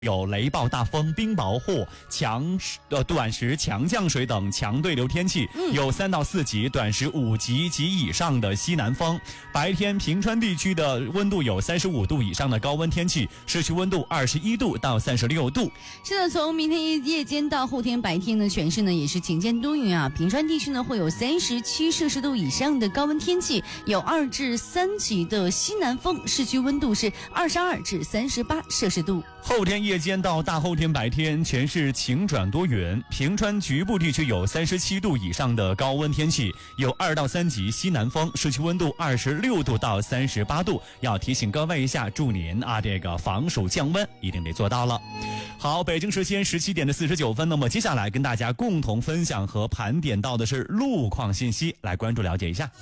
有雷暴大风、冰雹或短时强降水等强对流天气，有3到4级、短时5级及以上的西南风。白天平川地区的温度有35度以上的高温天气，市区温度21度到36度。 是的，从明天夜间到后天白天呢，全市呢也是晴间多云啊。平川地区呢会有37摄氏度以上的高温天气，有2至3级的西南风，市区温度是22至38摄氏度。 后天夜间到大后天白天，全市晴转多云，平川局部地区有37度以上的高温天气，有2到3级西南风，市区温度26度到38度。要提醒各位一下，祝您这个防暑降温一定得做到了。好，北京时间17点49分，那么接下来跟大家共同分享和盘点到的是路况信息，来关注了解一下。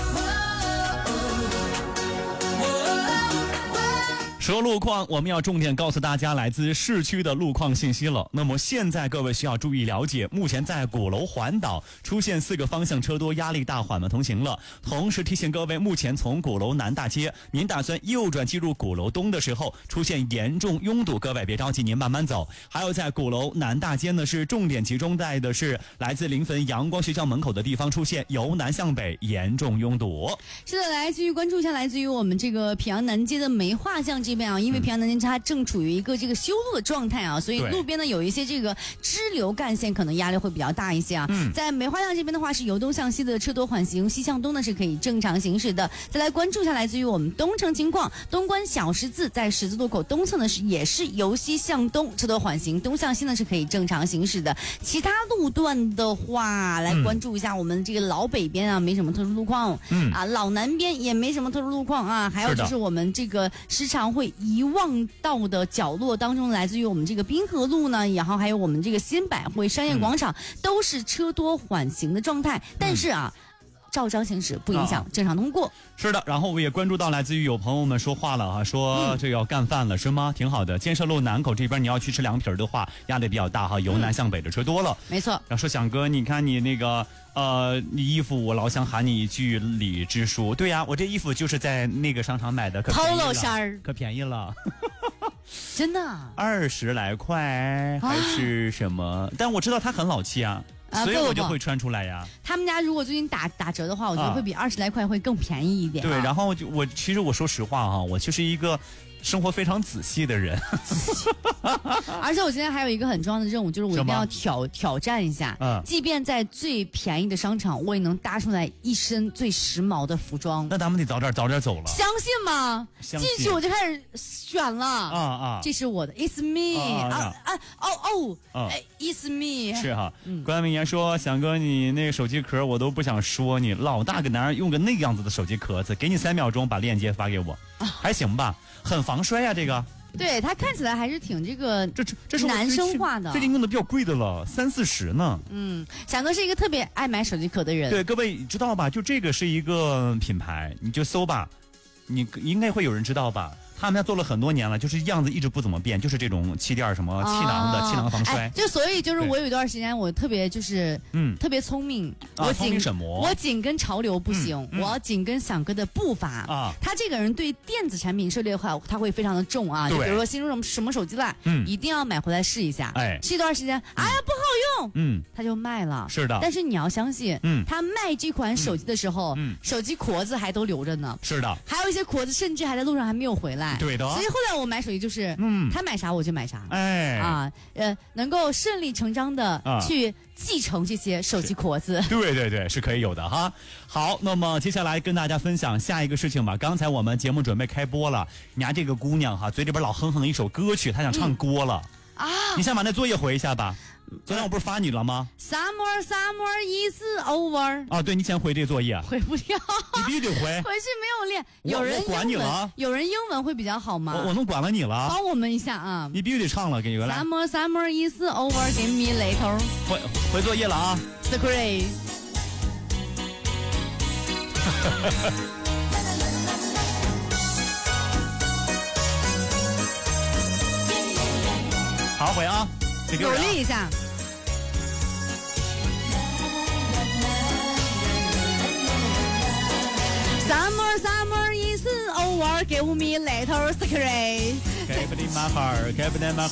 说路况，我们要重点告诉大家来自市区的路况信息了。那么现在各位需要注意了解，目前在鼓楼环岛出现4个方向车多，压力大，缓慢通行了。同时提醒各位，目前从鼓楼南大街，您打算右转进入鼓楼东的时候，出现严重拥堵，各位别着急，您慢慢走。还有在鼓楼南大街呢，是重点集中在的是来自临汾阳光学校门口的地方出现由南向北严重拥堵。 是的，来继续关注一下来自于我们这个平阳南街的梅化巷这边啊，因为平阳南街它正处于一个这个修路的状态啊，所以路边呢有一些这个支流干线可能压力会比较大一些啊。在梅化巷这边的话是由东向西的车多缓行，西向东呢是可以正常行驶的。再来关注一下来自于我们东城情况，东关小十字在十字路口东侧呢也是由西向东车多缓行，东向西呢是可以正常行驶的。其他路段的话，来关注一下我们这个老北边啊没什么特殊路况，老南边也没什么特殊路况啊。还有就是我们这个时常会遗忘到的角落当中，来自于我们这个滨河路呢，然后还有我们这个新百汇商业广场，都是车多缓行的状态，但是照章行驶，不影响正常通过。 是的，然后我也关注到来自于有朋友们说话了说这要干饭了是吗？挺好的。建设路南口这边你要去吃凉皮的话，压力比较大由南向北的车多了。 没错。 然后说响哥，你看你那个你衣服我老想喊你一句李支书。对呀，我这衣服就是在那个商场买的，可便宜了 Polo 衫儿， 可便宜了。 真的 20来块还是什么？但我知道它很老气啊。所以我就会穿出来呀。 他们家如果最近打折的话，我觉得会比20来块会更便宜一点。 对，然后其实我说实话我就是一个生活非常仔细的人。 而且我今天还有一个很重要的任务，就是我一定要挑战一下，即便在最便宜的商场，我也能搭出来一身最时髦的服装。 那咱们得早点走了。 相信吗？进去我就开始选了。这是我的 ，It's me It's me。 是哈，关明言说，响哥你那个手机壳我都不想说，你老大个男人用个那个样子的手机壳子，给你3秒钟把链接发给我，还行吧？很防摔呀，这个。 对，它看起来还是挺这是男生化的， 最近用的比较贵的了，30-40呢。 响哥是一个特别爱买手机壳的人。 对，各位知道吧？就这个是一个品牌，你就搜吧，你应该会有人知道吧？他们家做了很多年了，就是样子一直不怎么变，就是这种气垫什么气囊的气囊防摔。 就所以就是我有一段时间我特别就是特别聪明，我紧跟潮流不行，我要紧跟响哥的步伐。他这个人对电子产品涉猎的话，他会非常的重啊。就比如说新出什么手机来，一定要买回来试一下。试一段时间，不好用，他就卖了。 是的。 但是你要相信，他卖这款手机的时候，手机壳子还都留着呢。 是的。 还有一些壳子甚至还在路上还没有回来。 对的。 所以后来我买手机就是他买啥我就买啥。能够顺理成章的去继承这些手机壳子。 对，是可以有的哈。好，那么接下来跟大家分享下一个事情吧。刚才我们节目准备开播了，你看这个姑娘嘴里边老哼一首歌曲，她想唱歌了你先把那作业回一下吧。昨天我不是发你了吗 ？Summer is over。 对，你先回这个作业。 回不了， 你必须得回。 回去没有练。有人管你了。 有人英文会比较好吗？ 我能管了你了。 帮我们一下啊！ 你必须得唱了，给你个来。 Summer is over， give me later。 回作业了啊 ！Secret。 好，回啊！ 努力一下。Summer is over, give me little secret. Keep it in my heart, keep it in my